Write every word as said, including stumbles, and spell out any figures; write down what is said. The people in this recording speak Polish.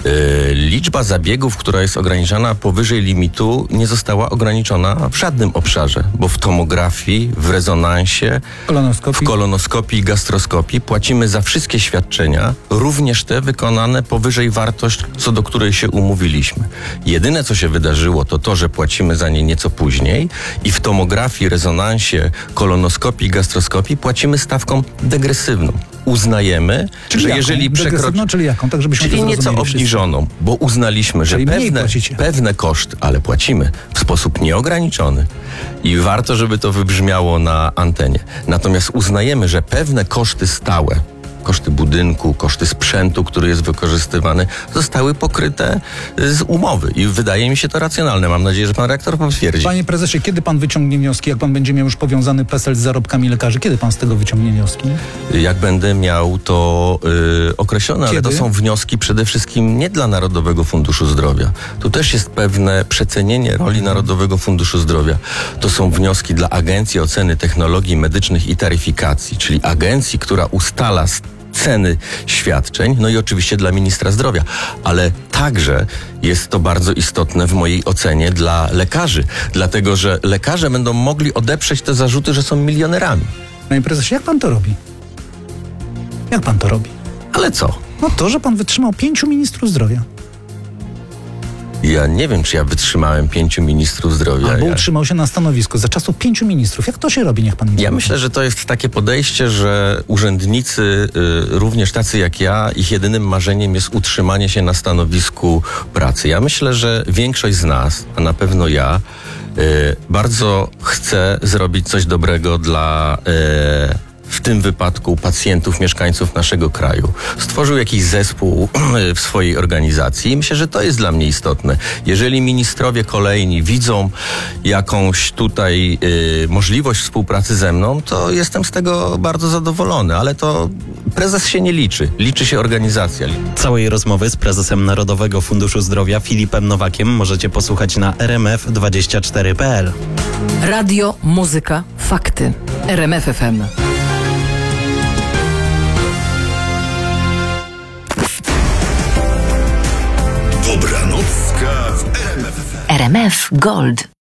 Liczba zabiegów, która jest ograniczana powyżej limitu, nie została ograniczona w żadnym obszarze, bo w tomografii, w rezonansie, Kolonoskopii. w kolonoskopii i gastroskopii płacimy za wszystkie świadczenia, również te wykonane powyżej wartość, co do której się umówiliśmy. Jedyne, co się wydarzyło, to to, że płacimy za nie nieco później i w tomografii, rezonansie, kolonoskopii i gastroskopii płacimy stawką degresywną. Uznajemy, Czyli że jaką? jeżeli przekroczy... Degresywną, czyli jaką? Tak, żebyśmy Czyli to nieco zrozumieli obniżoną, bo uznaliśmy, że Czyli mniej pewne, płacicie. pewne koszty, ale płacimy w sposób nieograniczony i warto, żeby to wybrzmiało na antenie. Natomiast uznajemy, że pewne koszty stałe, koszty budynku, koszty sprzętu, który jest wykorzystywany, zostały pokryte z umowy i wydaje mi się to racjonalne. Mam nadzieję, że pan rektor potwierdzi. Panie prezesie, kiedy pan wyciągnie wnioski, jak pan będzie miał już powiązany PESEL z zarobkami lekarzy? Kiedy pan z tego wyciągnie wnioski? Jak będę miał to y, określone, ale Kiedy? to są wnioski przede wszystkim nie dla Narodowego Funduszu Zdrowia. Tu też jest pewne przecenienie roli Narodowego Funduszu Zdrowia. To są wnioski dla Agencji Oceny Technologii Medycznych i Taryfikacji, czyli agencji, która ustala ceny świadczeń, no i oczywiście dla ministra zdrowia, ale także jest to bardzo istotne w mojej ocenie dla lekarzy, dlatego że lekarze będą mogli odeprzeć te zarzuty, że są milionerami. Panie prezesie, jak pan to robi? Jak pan to robi? Ale co? No to, że pan wytrzymał pięciu ministrów zdrowia. Ja nie wiem, czy ja wytrzymałem pięciu ministrów zdrowia. Albo ja... utrzymał się na stanowisku za czasów pięciu ministrów. Jak to się robi, niech pan mi Ja powie. myślę, że to jest takie podejście, że urzędnicy, y, również tacy jak ja, ich jedynym marzeniem jest utrzymanie się na stanowisku pracy. Ja myślę, że większość z nas, a na pewno ja, y, bardzo chce zrobić coś dobrego dla y, w tym wypadku pacjentów, mieszkańców naszego kraju. Stworzył jakiś zespół w swojej organizacji i myślę, że to jest dla mnie istotne. Jeżeli ministrowie kolejni widzą jakąś tutaj y, możliwość współpracy ze mną, to jestem z tego bardzo zadowolony, ale to prezes się nie liczy. Liczy się organizacja. Całej rozmowy z prezesem Narodowego Funduszu Zdrowia Filipem Nowakiem możecie posłuchać na r m f dwadzieścia cztery kropka p l. Radio, muzyka, fakty. R M F F M. Dobranocka w R M F F M. R M F Gold.